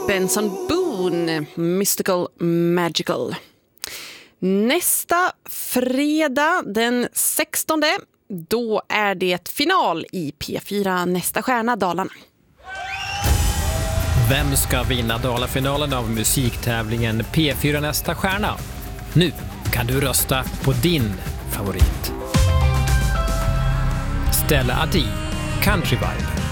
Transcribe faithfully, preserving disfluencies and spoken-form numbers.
Benson Boone, Mystical Magical. Nästa fredag den sextonde, då är det final i P fyra Nästa stjärna Dalarna. Vem ska vinna Dalafinalen av musiktävlingen P fyra Nästa stjärna? Nu kan du rösta på din favorit. Stella Adi, Country Vibe.